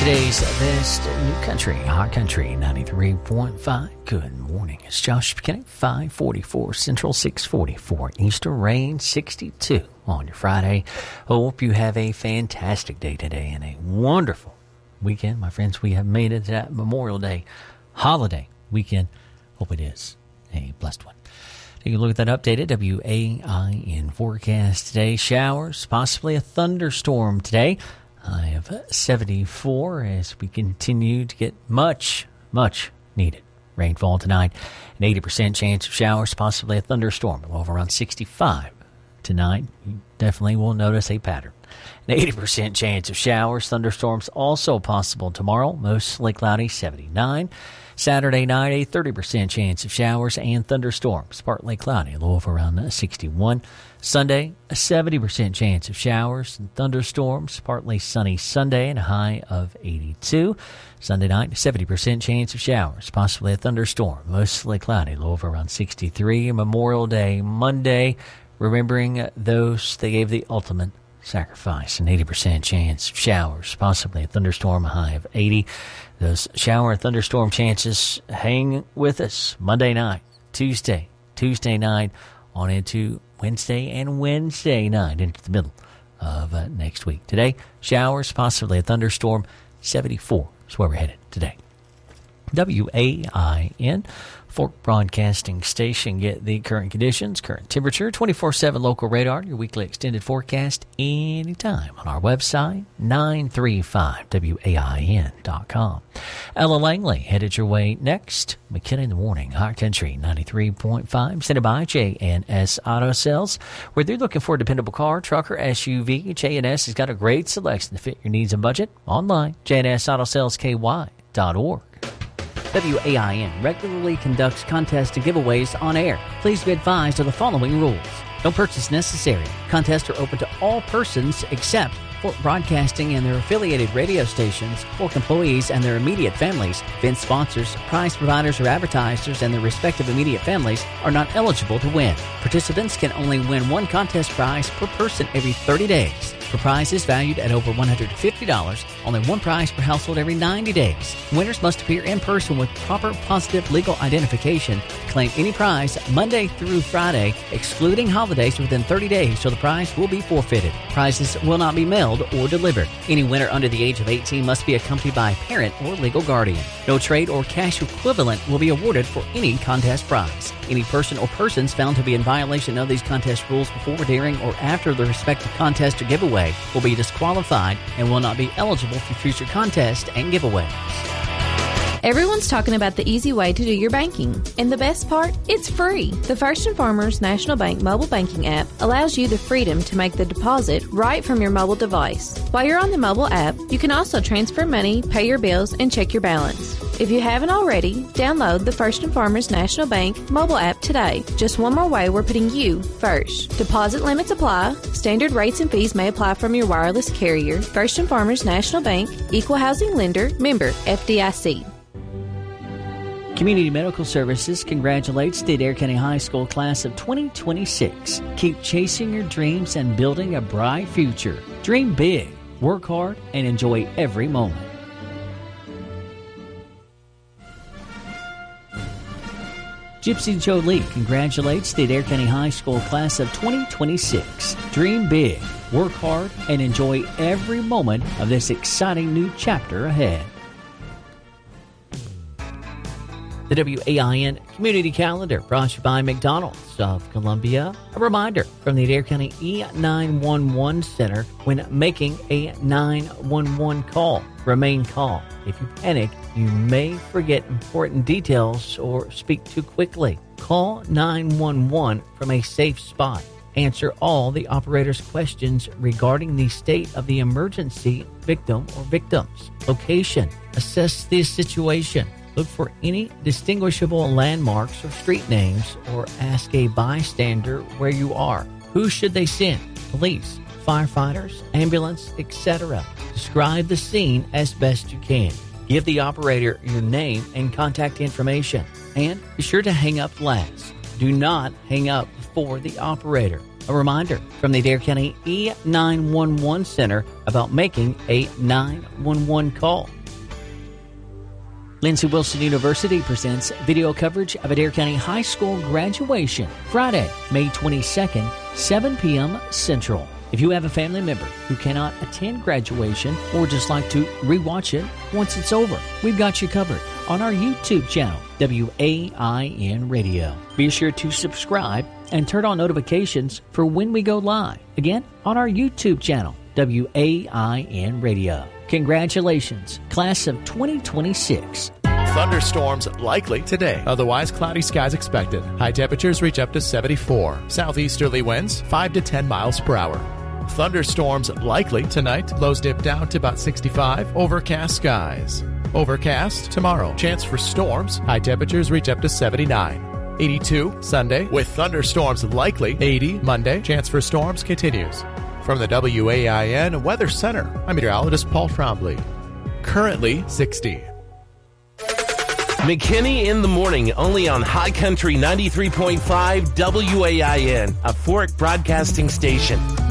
Today's best new country, Hot Country 93.5. Good morning. It's Josh Buchanan, 544 Central, 644 Eastern, rain 62 on your Friday. Hope you have a fantastic day today and a wonderful weekend. My friends, we have made it to that Memorial Day holiday weekend. Hope it is a blessed one. Take a look at that updated WAIN forecast today. Showers, possibly a thunderstorm today. High of 74 as we continue to get much needed rainfall tonight. An 80% chance of showers, possibly a thunderstorm. Low of around 65 tonight. You definitely will notice a pattern. An 80% chance of showers, thunderstorms also possible tomorrow. Mostly cloudy, 79. Saturday night, a 30% chance of showers and thunderstorms. Partly cloudy, low of around 61. Sunday, a 70% chance of showers and thunderstorms. Partly sunny Sunday and a high of 82. Sunday night, a 70% chance of showers, possibly a thunderstorm. Mostly cloudy, low of around 63. Memorial Day Monday, remembering those they gave the ultimate sacrifice. An 80% chance of showers, possibly a thunderstorm, a high of 80. Those shower and thunderstorm chances hang with us Monday night, Tuesday night, on into Wednesday and Wednesday night into the middle of next week. Today, showers, possibly a thunderstorm, 74 is where we're headed today. WAIN, Fork Broadcasting Station. Get the current conditions, current temperature, 24/7 local radar, your weekly extended forecast anytime on our website, 935wain.com. Ella Langley headed your way next. McKinney in the Morning, Hot Country 93.5, presented by J&S Auto Sales. Where they're looking for a dependable car, truck, or SUV, J&S has got a great selection to fit your needs and budget. Online, jnsautosales.ky.org. WAIN regularly conducts contests and giveaways on air. Please be advised of the following rules. No purchase necessary. Contests are open to all persons except Fork Broadcasting and their affiliated radio stations, Fork employees and their immediate families. Event sponsors, prize providers, or advertisers and their respective immediate families are not eligible to win. Participants can only win one contest prize per person every 30 days. For prizes valued at over $150, only one prize per household every 90 days. Winners must appear in person with proper positive legal identification to claim any prize Monday through Friday, excluding holidays within 30 days, so the prize will be forfeited. Prizes will not be mailed or delivered. Any winner under the age of 18 must be accompanied by a parent or legal guardian. No trade or cash equivalent will be awarded for any contest prize. Any person or persons found to be in violation of these contest rules before, during, or after the respective contest or giveaway will be disqualified and will not be eligible for future contests and giveaways. Everyone's talking about the easy way to do your banking. And the best part? It's free. The First & Farmers National Bank mobile banking app allows you the freedom to make the deposit right from your mobile device. While you're on the mobile app, you can also transfer money, pay your bills, and check your balance. If you haven't already, download the First & Farmers National Bank mobile app today. Just one more way we're putting you first. Deposit limits apply. Standard rates and fees may apply from your wireless carrier. First & Farmers National Bank, Equal Housing Lender, member FDIC. Community Medical Services congratulates the Adair County High School class of 2026. Keep chasing your dreams and building a bright future. Dream big, work hard, and enjoy every moment. Gypsy Joe Lee congratulates the Adair County High School class of 2026. Dream big, work hard, and enjoy every moment of this exciting new chapter ahead. The WAIN Community Calendar brought to you by McDonald's of Columbia. A reminder from the Adair County E911 Center when making a 911 call. Remain calm. If you panic, you may forget important details or speak too quickly. Call 911 from a safe spot. Answer all the operator's questions regarding the state of the emergency, victim or victims. Location. Assess the situation. Look for any distinguishable landmarks or street names, or ask a bystander where you are. Who should they send? Police, firefighters, ambulance, etc. Describe the scene as best you can. Give the operator your name and contact information. And be sure to hang up last. Do not hang up before the operator. A reminder from the Adair County E911 Center about making a 911 call. Lindsey Wilson University presents video coverage of Adair County High School graduation, Friday, May 22nd, 7 p.m. Central. If you have a family member who cannot attend graduation or just like to rewatch it once it's over, we've got you covered on our YouTube channel, WAIN Radio. Be sure to subscribe and turn on notifications for when we go live. Again, on our YouTube channel, WAIN Radio. Congratulations, class of 2026. Thunderstorms likely today. Otherwise, cloudy skies expected. High temperatures reach up to 74. Southeasterly winds 5 to 10 miles per hour. Thunderstorms likely tonight. Lows dip down to about 65. Overcast skies. Overcast tomorrow. Chance for storms. High temperatures reach up to 79. 82 Sunday with thunderstorms likely. 80 Monday. Chance for storms continues. From the WAIN Weather Center, I'm meteorologist Paul Trombley. Currently 60. McKinney in the morning, only on High Country 93.5 WAIN, a Fork broadcasting station.